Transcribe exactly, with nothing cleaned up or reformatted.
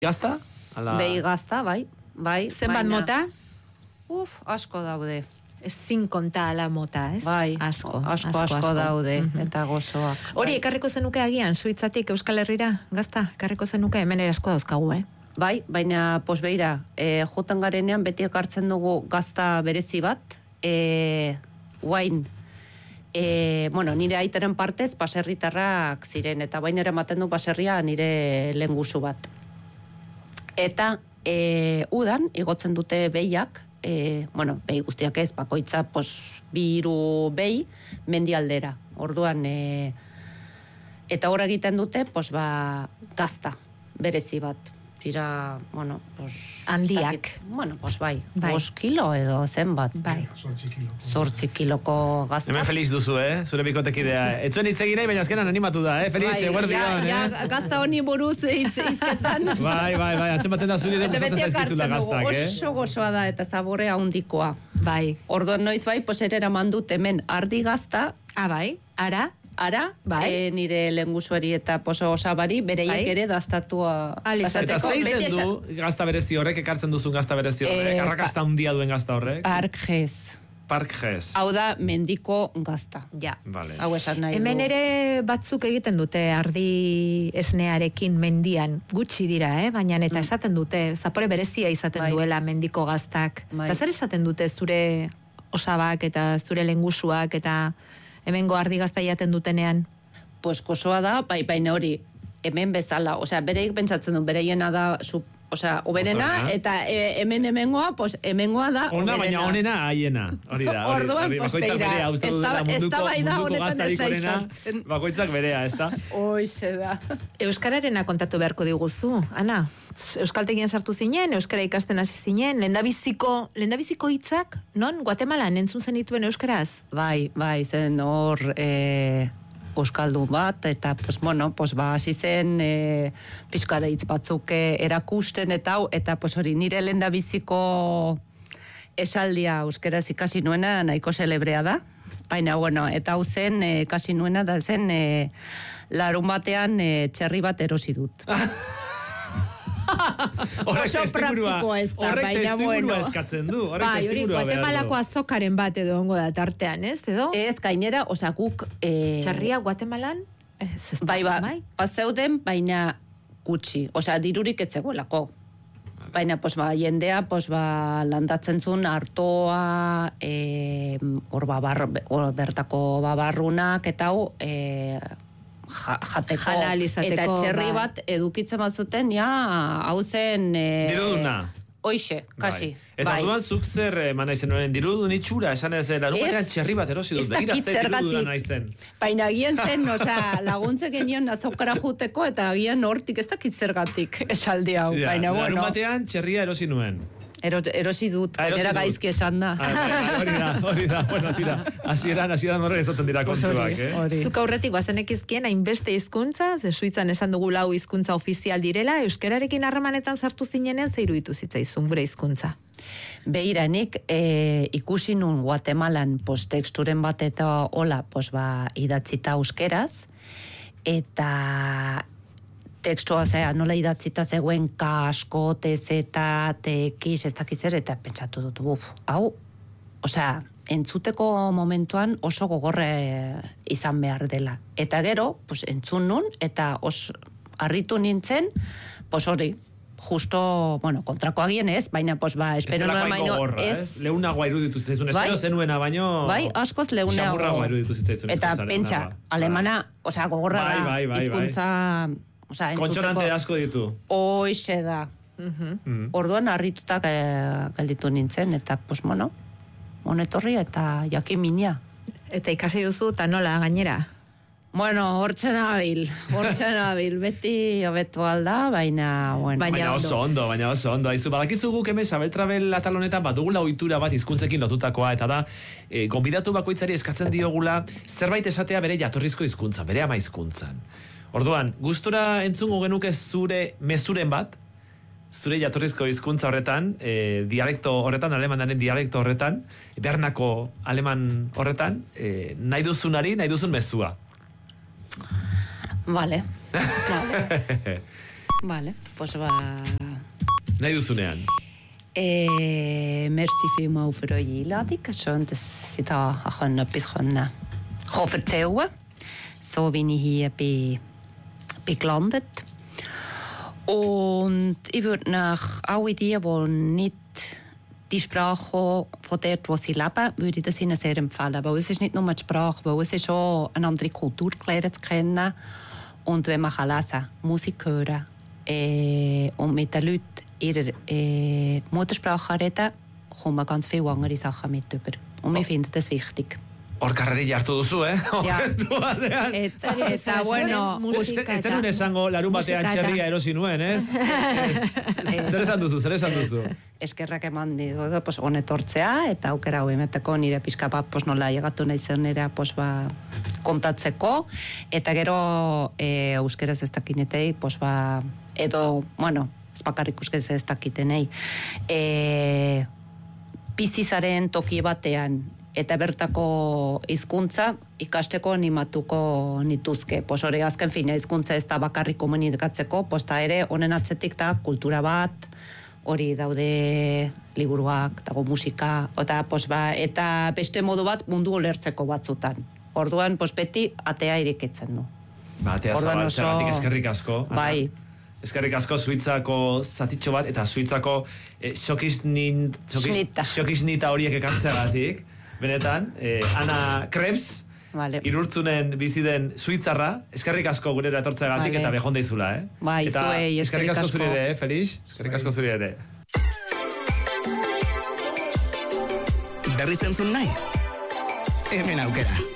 Gazta? Ala... Behi gazta, bai. bai Zenbat baina... mota? Uf, asko daude. Ezin konta ala mota, ez? Bai, asko, asko, asko, asko, asko. daude, Mm-hmm. eta gozoak. Hori, bai. ekarriko zenuke agian, Suitzatik Euskal Herrira, gazta, ekarriko zenuke, hemen ere asko dauzkagu, eh? Bai, baina posbeira, e, jotan garenean beti ekartzen dugu gazta berezi bat, e, guain, e, bueno, nire aitaren partez baserritarrak ziren, eta bain ere ematen du baserria nire lehengusu bat. Eta e, udan, igotzen dute behiak, e, bueno, behi guztiak ez, bakoitza, pos, biru behi, mendialdera. Orduan, e, eta hor egiten dute, pos, ba, gazta, berezi bat. Dira, bueno, pues... Handiak. Bueno, pues bai, bai. Bos kilo edo zenbat. Bai. Zortzi kilo. Zortzi kiloko gazta. Hemen Felix duzu, eh? Zure bikotekidea. Ez zuen hitz egin nahi, baina azkenan animatu da, eh? Felix, Bai, eguerdion, ja, eh? ja, gazta honi buruz hitz izketan. Bai, bai, bai, atzen baten da zuri ere gustatzen zaizkizula gaztak, eh? Oso gozoa da eta zaborea handikoa. Bai. Orduan noiz bai, pues ere eraman dut hemen ardi gazta, Ah, bai, ara? ara, Bai. e, nire lengusuari eta poso osabari, bereiek Bai. ere daztatua. Ahal izateko. Eta Beti zeizen esan- du gazta berezi horrek, ekartzen duzun gazta berezi horrek, Eh, arrakasta handia duen gazta horrek? Parkhez. Parkhez. Hau da mendiko gazta. Ja. Vale. Hau esan nahi Hemen du. ere batzuk egiten dute ardi esnearekin mendian, gutxi dira, eh? Baina eta esaten dute, zapore berezia izaten Bai. duela mendiko gaztak. Bai. Eta zer esaten dute zure osabak eta zure lengusuak eta hemengo ardi gazta jaten dutenean? Pues gozoa da, bai, baina hori, hemen bezala, osea, bereik pentsatzen du, bereiena da, su, osea, oberena, Oso, eta e, hemen hemengoa, pues hemengoa da, Ona, baina oberena. onena haiena. Hori da, hori, Orduan, hori, pues, bakoitzak begira, berea, uste dut dela ezta- munduko, eztabaida munduko honetan gaztarik ez da onena, sartzen. bakoitzak berea, ez da? Hoize da. Euskararena kontatu beharko diguzu, Ana. Euskaltegian sartu zinen, euskara ikasten hasi zinen, lehendabiziko, lehendabiziko hitzak, non? Guatemalan entzun zenituen euskaraz? Bai, bai, zen hor, e, euskaldun bat, eta, pues, bueno, pues, ba, hasi zen, e, pixka da hitz batzuk e, erakusten, eta hau, eta, pues, hori, nire lehendabiziko esaldia euskeraz ikasi nuena nahiko celebrea da, baina, bueno, eta hau zen, e, ikasi nuena da zen, e, larun batean e, txerri bat erosi dut. Horrek Oso testigurua, praktikoa ez da, horrek baina testigurua bueno. eskatzen du, horrek Bai, hori testigurua behar Guatemalako du. azokaren bat edo ongo da tartean, ez? Edo? Ez, gainera, osea, guk... E, Txarria Guatemalan? Ez, ez da, Bai, ba, bai. bazeuden, baina gutxi. Osea, dirurik ez zegoelako. Baina, pues, ba, jendea, pues, ba, landatzen zuen artoa, e, hor babar, hor bertako babarrunak, eta hau, e, ja, jateko. Jala ahal izateko, eta txerri bai. bat edukitzen bazuten, ja, hau zen... E, Diruduna. Hoixe, kasi. Bai. Eta bai. orduan zuk zer eman izen nuen, dirudun itxura, esan ez, larun Ez, batean txerri bat erosi dut, ez begira dakit ze diruduna zergatik. naizen. Baina agian zen, osea, laguntzek genion azokara juteko, eta agian hortik ez dakit zergatik esaldi hau. Ja, Baina, larun bueno, batean txerria erosi nuen. eros, erosi dut, Ah, erosi gainera dut. gaizki esan da. Ah, bai, bai, hori da, hori da, bueno, tira, hasieran, hasieran horren ezaten dira Pues kontuak, hori, eh? hori. Zuk aurretik bazenekizkien hainbeste hizkuntza, ze Suitzan esan dugu lau hizkuntza ofizial direla, euskararekin harremanetan sartu zinenen ze iruditu zitzaizun gure hizkuntza. Beira, nik e, ikusi nun Guatemalan posteksturen bat eta hola, pues ba, idatzita euskeraz, eta tekstua zea, nola idatzita zegoen kasko, tezeta, tekiz, ez dakiz ere, eta pentsatu dut, buf, hau, osea, entzuteko momentuan oso gogorre izan behar dela. Eta gero, pues, entzun nun, eta os harritu nintzen, pues hori, justo, bueno, kontrako agien ez, baina, pues, ba, espero Estelako nuen hain baino, gogorra, ez? Leunagoa iruditu zitzaizun, Bai. espero zenuena baino... Bai, askoz leunago. Xamurragoa iruditu zitzaizun Eta hizkuntzaren, pentsa, bai. alemana, osea, gogorra Bai, da, bai, bai, bai. hizkuntza, osea, entzuteko. Kontxonante asko ditu. Hoixe da. Mm. Orduan harrituta eh, gelditu nintzen, eta, pues, bueno, honetorri eta jakin minia. Eta ikasi duzu, eta nola gainera? Bueno, hortxe nabil, hortxe nabil, beti hobetu alda, baina, bueno. Baina Baina ondo. oso ondo, baina oso ondo. Aizu, badakizu guk hemen Sabel Travel atal honetan badugula ohitura bat hizkuntzekin lotutakoa, eta da, e, gonbidatu bakoitzari eskatzen diogula zerbait esatea bere jatorrizko hizkuntza, bere ama hizkuntzan. Orduan, gustora entzungo genuke zure mezuren bat, zure jatorrizko hizkuntza horretan, e, dialekto horretan, alemanaren dialekto horretan, Bernako aleman horretan, e, nahi duzunari, nahi duzun mezua. Vale. Claro. Vale, pues ba... Nahi duzunean. Eh, merci vielmaal voor je inlading. Schön, dass Sie da auch etwas können, können erzählen. So bin ich hier bei, bei gelandet. Und ich würde nach alle die, die nicht die Sprache von dort, wo sie leben, würde ich das ihnen sehr empfehlen. Weil es ist nicht nur die Sprache, weil es ist auch eine andere Kultur zu kennen. Und wenn man lesen kann, Musik hören äh, und mit den Leuten ihrer äh, Muttersprache reden, kommt man ganz viele andere Sachen mit über. Und wir finden das wichtig. Hor karrerilla hartu duzu, eh? Ja. Batean. Eta, eta bueno, musika Ez denun esango larun batean musika eta- txerria erosi nuen, ez? Ez- Zer esan duzu, zer esan duzu? eskerrak eman digu, pues, honetortzea, eta aukera hau emeteko nire pixka bat, pues, nola llegatu nahi zenera, pues, ba, kontatzeko, eta gero e, euskeraz ez dakinetei, pues, ba, edo, bueno, ez bakarrik euskeraz ez dakitenei, e, bizizaren toki batean, eta bertako hizkuntza ikasteko animatuko nituzke. Pues hori azken fina hizkuntza ez da bakarrik komunikatzeko, pues ta ere honen atzetik da kultura bat, hori daude liburuak, dago musika, eta, pues, ba, eta beste modu bat mundu ulertzeko batzutan. Orduan, pues, beti atea irekitzen du. Ba, atea Orduan zabaltzeagatik oso- eskerrik asko. Ana. Bai. Eskerrik asko Suitzako zatitxo bat, eta Suitzako eh, xokisnin, xokis, Schnita. xokisnita horiek ekantzeagatik. Benetan, eh, Ana Krebs, Vale. irurtzunen bizi den Suitzarra, eskerrik asko gurera etortzeagatik Vale. eta behon deizula, eh? Bai, eta zuei, eskerrik eskerrik asko asko. zuri ere, eh, Felix? Eskerrik asko zuri ere. Berriz entzun nahi? Hemen aukera.